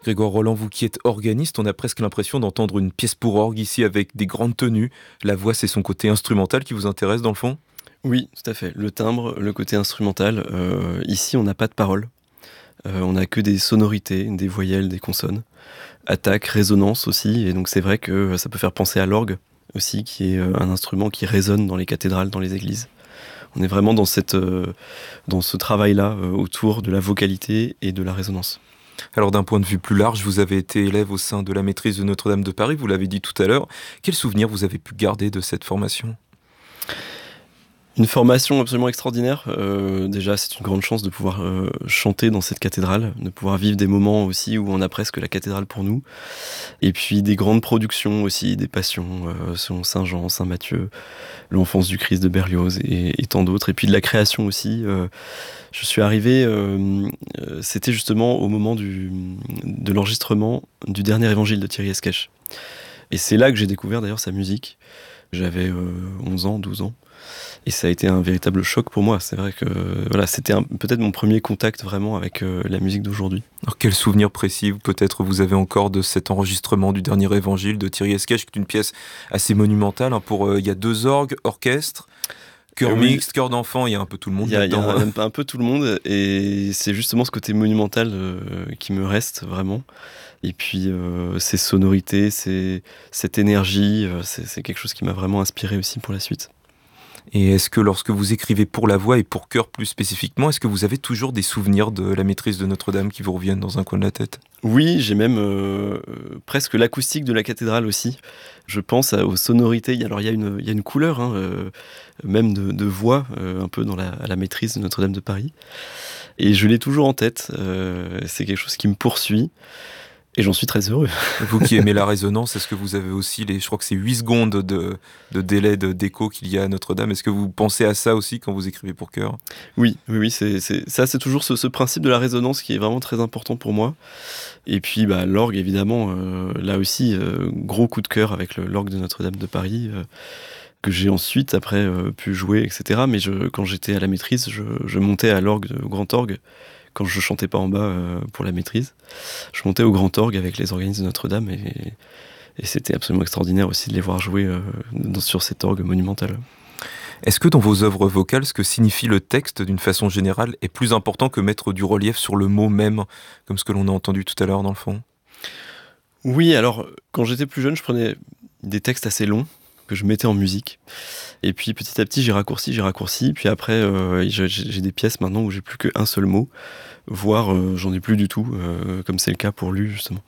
Grégoire Roland, vous qui êtes organiste, on a presque l'impression d'entendre une pièce pour orgue ici avec des grandes tenues. La voix, c'est son côté instrumental qui vous intéresse dans le fond ? Oui, tout à fait. Le timbre, le côté instrumental. Ici, on n'a pas de paroles. On n'a que des sonorités, des voyelles, des consonnes. Attaque, résonance aussi. Et donc, c'est vrai que ça peut faire penser à l'orgue aussi, qui est un instrument qui résonne dans les cathédrales, dans les églises. On est vraiment dans ce travail-là autour de la vocalité et de la résonance. Alors d'un point de vue plus large, vous avez été élève au sein de la maîtrise de Notre-Dame de Paris, vous l'avez dit tout à l'heure. Quels souvenirs vous avez pu garder de cette formation ? Une formation absolument extraordinaire. Déjà, c'est une grande chance de pouvoir chanter dans cette cathédrale, de pouvoir vivre des moments aussi où on a presque la cathédrale pour nous. Et puis des grandes productions aussi, des passions, selon Saint-Jean, Saint-Matthieu, l'enfance du Christ de Berlioz et tant d'autres. Et puis de la création aussi. Je suis arrivé, c'était justement au moment de l'enregistrement du dernier évangile de Thierry Esquèche. Et c'est là que j'ai découvert d'ailleurs sa musique. J'avais 11 ans, 12 ans. Et ça a été un véritable choc pour moi. C'est vrai que voilà, c'était peut-être mon premier contact vraiment avec la musique d'aujourd'hui. Alors quel souvenir précis peut-être vous avez encore de cet enregistrement du dernier évangile de Thierry Esquèche, qui est une pièce assez monumentale il y a 2 orgues, orchestre, chœur mixte, chœur d'enfant, il y a un peu tout le monde là-dedans. Il y a un peu tout le monde, et c'est justement ce côté monumental qui me reste vraiment. Et puis ces sonorités, cette énergie, c'est quelque chose qui m'a vraiment inspiré aussi pour la suite. Et est-ce que lorsque vous écrivez pour la voix et pour chœur plus spécifiquement, est-ce que vous avez toujours des souvenirs de la maîtrise de Notre-Dame qui vous reviennent dans un coin de la tête ? Oui, j'ai même presque l'acoustique de la cathédrale aussi. Je pense aux sonorités. Il y a une couleur, même de voix, un peu à la maîtrise de Notre-Dame de Paris. Et je l'ai toujours en tête. C'est quelque chose qui me poursuit. Et j'en suis très heureux. Vous qui aimez la résonance, est-ce que vous avez aussi je crois que c'est 8 secondes de délai d'écho qu'il y a à Notre-Dame. Est-ce que vous pensez à ça aussi quand vous écrivez pour chœur ? Oui, c'est toujours ce principe de la résonance qui est vraiment très important pour moi. Et puis l'orgue, évidemment, là aussi, gros coup de cœur avec l'orgue de Notre-Dame de Paris, que j'ai ensuite, après, pu jouer, etc. Mais quand j'étais à la maîtrise, je montais à l'orgue, au grand orgue, quand je chantais pas en bas pour la maîtrise. Je montais au grand orgue avec les organistes de Notre-Dame, et c'était absolument extraordinaire aussi de les voir jouer sur cet orgue monumental. Est-ce que dans vos œuvres vocales, ce que signifie le texte d'une façon générale est plus important que mettre du relief sur le mot même, comme ce que l'on a entendu tout à l'heure dans le fond ? Oui, alors quand j'étais plus jeune, je prenais des textes assez longs que je mettais en musique. Et puis petit à petit, j'ai raccourci. Puis après, j'ai des pièces maintenant où j'ai plus qu'un seul mot, voire j'en ai plus du tout, comme c'est le cas pour lui, justement.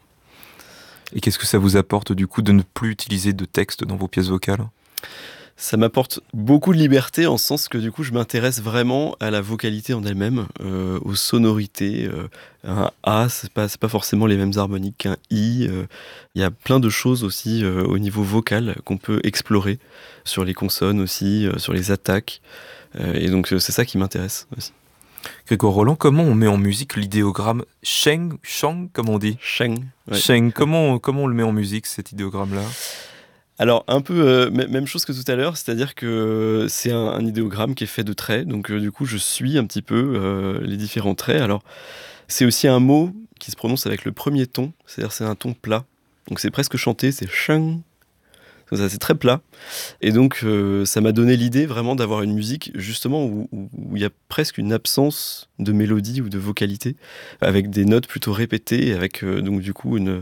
Et qu'est-ce que ça vous apporte du coup de ne plus utiliser de texte dans vos pièces vocales ? Ça m'apporte beaucoup de liberté, en ce sens que du coup je m'intéresse vraiment à la vocalité en elle-même, aux sonorités. Un A, c'est pas forcément les mêmes harmoniques qu'un I. Il y a plein de choses aussi au niveau vocal qu'on peut explorer, sur les consonnes aussi, sur les attaques. Et donc c'est ça qui m'intéresse aussi. Grégoire Roland, comment on met en musique l'idéogramme Sheng, comme on dit ? Sheng. Ouais. Sheng, comment on le met en musique, cet idéogramme-là ? Alors, un peu même chose que tout à l'heure, c'est-à-dire que c'est un idéogramme qui est fait de traits, donc du coup, je suis un petit peu les différents traits. Alors, c'est aussi un mot qui se prononce avec le premier ton, c'est-à-dire c'est un ton plat. Donc, c'est presque chanté, c'est sheng. Ça, c'est très plat. Et donc, ça m'a donné l'idée vraiment d'avoir une musique, justement, où il y a presque une absence de mélodie ou de vocalité, avec des notes plutôt répétées, avec donc du coup une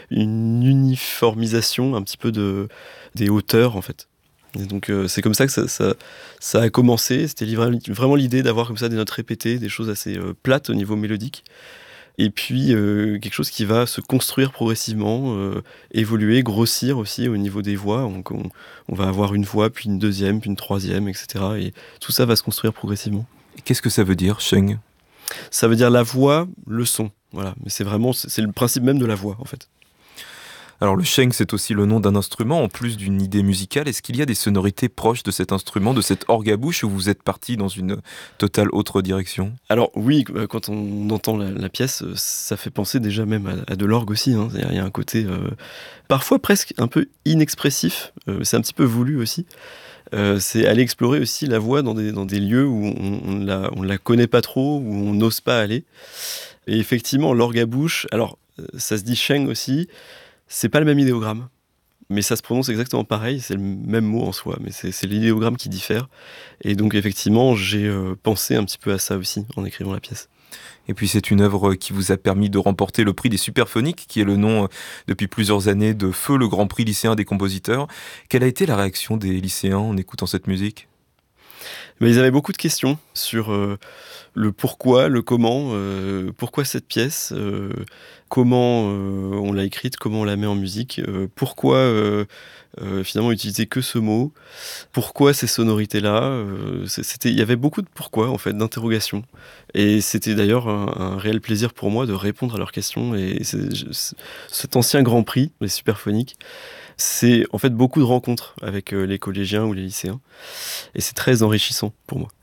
uniformisation un petit peu des hauteurs, en fait. Et donc, c'est comme ça que ça a commencé. C'était vraiment l'idée d'avoir comme ça des notes répétées, des choses assez plates au niveau mélodique. Et puis quelque chose qui va se construire progressivement, évoluer, grossir aussi au niveau des voix. Donc on va avoir une voix, puis une deuxième, puis une troisième, etc. Et tout ça va se construire progressivement. Et qu'est-ce que ça veut dire, Sheng ? Ça veut dire la voix, le son. Voilà. Mais c'est le principe même de la voix, en fait. Alors le sheng, c'est aussi le nom d'un instrument, en plus d'une idée musicale. Est-ce qu'il y a des sonorités proches de cet instrument, de cet orgue à bouche, où vous êtes parti dans une totale autre direction ? Alors oui, quand on entend la pièce, ça fait penser déjà même à de l'orgue aussi. Hein. Il y a un côté parfois presque un peu inexpressif, c'est un petit peu voulu aussi. c'est aller explorer aussi la voix dans des lieux où on la connaît pas trop, où on n'ose pas aller. Et effectivement, l'orgue à bouche, alors ça se dit sheng aussi, c'est pas le même idéogramme, mais ça se prononce exactement pareil, c'est le même mot en soi, mais c'est l'idéogramme qui diffère. Et donc effectivement, j'ai pensé un petit peu à ça aussi en écrivant la pièce. Et puis c'est une œuvre qui vous a permis de remporter le prix des Superphoniques, qui est le nom depuis plusieurs années de Feu, le grand prix lycéen des compositeurs. Quelle a été la réaction des lycéens en écoutant cette musique ? Mais ils avaient beaucoup de questions sur le pourquoi, le comment, pourquoi cette pièce, comment on l'a écrite, comment on la met en musique, pourquoi finalement utiliser que ce mot, pourquoi ces sonorités-là. Il y avait beaucoup de pourquoi en fait, d'interrogations. Et c'était d'ailleurs un réel plaisir pour moi de répondre à leurs questions. Et cet ancien Grand Prix, les Superphoniques, c'est en fait beaucoup de rencontres avec les collégiens ou les lycéens. Et c'est très enrichissant pour moi.